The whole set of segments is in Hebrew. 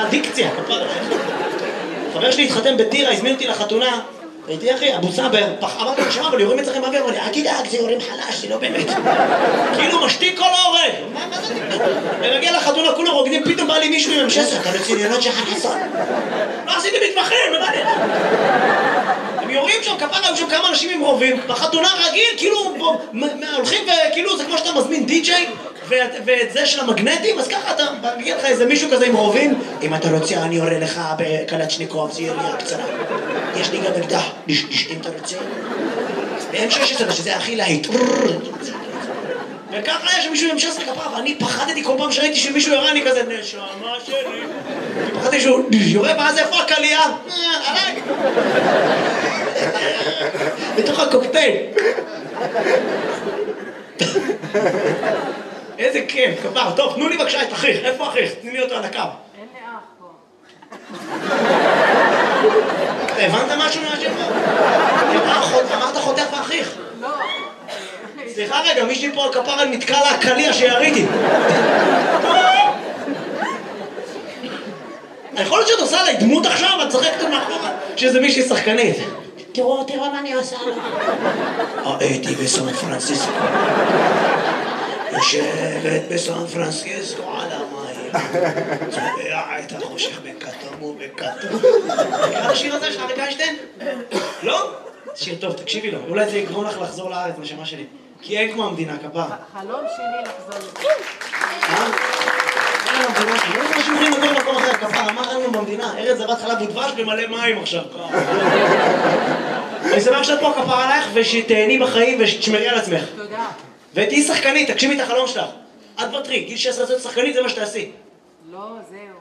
הדיקציה. חבר שלי התחתן בטירה, הזמין אותי לחתונה. הייתי אחי, הבוצה אמרתי לו, שמע, אבל יורים אצלכם באוויר, אמר לי, אל תדאג, זה יורים חלש, זה לא באמת. כאילו משתיק כל ההורג. מה זה? ומגיע לחתונה, כולם רוקדים, פתאום בא לי מישהו עם M16, אתה בצניונות שחר חסון. לא עשיתי מתמחים, מה זה? הם יורים שם, כפרה, היו שם כמה אנשים עם רובים, בחתונה רגיל, כאילו, הולכים וכאילו, זה כמו שאתה מזמין די-ג'יי, ואת זה של המגנטים, אז ככה אתה מגיע לך איזה מישהו כזה עם רובים, אם אתה רוצה, אני יורה לך בקלצ'ניקוב, זה ירייה קצרה. יש לי גם אקדח, אם אתה רוצה. ב-M16, שזה הכי להיט. וככה יש מישהו עם M16 כפרה, ואני פחדתי כל פעם שראיתי שמישהו יורה, אני כזה, נשמה שלי. פחדתי שהוא יורה, ואז איפה הקלייה? עליי. בתוך הקוקטייל. איזה כיף, כפר. טוב, תנו לי בבקשה את אחיך. איפה אחיך? תני לי אותו על הקו. אין לי אח פה. הבנת משהו מהשם? אמרת חותך ואחיך. לא. סליחה רגע, מישהי פה על כפר נתקע לה הקליע שיריתי. יכול להיות שאת עושה עליי דמות עכשיו, את צוחקת מאחורה, שזה מישהי שחקנית. תראו מה אני עושה לה. הייתי בסן פרנסיסקו. יושבת בסן פרנסיסקו על המים. צובע את החושך בכתום ובכתום. מכיר השיר הזה של אריק איינשטיין? לא? שיר טוב, תקשיבי לו. אולי זה יגרום לך לחזור לארץ, נשמה שלי. כי אין כמו המדינה, כפר. חלום שלי לחזור לזה. אין המדינה, לא יודע אנשים יכולים לדור במקום אחר, כפר. אמר לנו במדינה, ארץ זבת חלב ודבש במלא מים עכשיו. אני שמח שאת פה כפר עלייך ושתהני בחיים ושתשמרי על עצמך. תודה. ותהי שחקנית, תגשימי את החלום שלך. את בטרי, גיל 16 להיות שחקנית זה מה שתעשי. לא, זהו.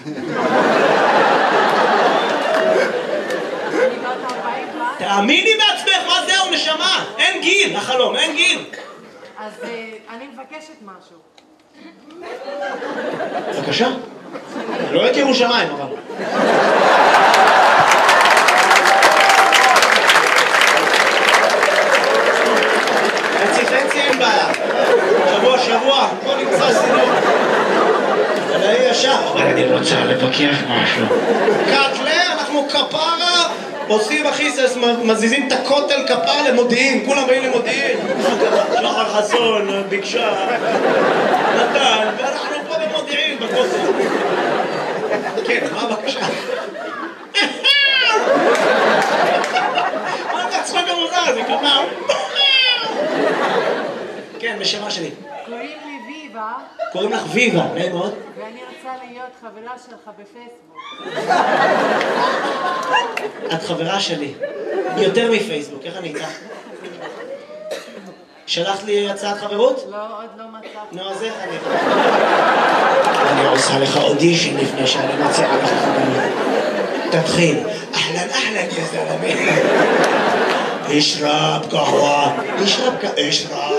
תאמיני בעצמך, מה זהו נשמה? אין גיל, החלום, אין גיל. אז אני מבקשת משהו. בבקשה. לא את ירושלים, אבל. חצי אין בעיה. שבוע, בוא נמצא סינור. אבל אני ישר. אבל אני רוצה לבקש משהו. קטלה, אנחנו כפרה. עושים אחי, מזיזים את הכותל כפר למודיעין, כולם באים למודיעין. שחר חסון, ביקשה, נתן, ואנחנו פה במודיעין, בכותל. כן, מה הבקשה? מה זה הצחוק המוזר הזה, כפר? כן, בשמה שלי. קוראים לי ויבה. קוראים לך ויבה, נעים מאוד. ואני רוצה להיות חברה שלך בפייסבוק. את חברה שלי. יותר מפייסבוק, איך אני איתך? שלחת לי הצעת חברות? לא, עוד לא מצאתי. נו, אז איך אני... אני עושה לך אודישן לפני שאני מציעה לך חברות. תתחיל. אהלן, יא זלמי. אשרב קהווה. אשרב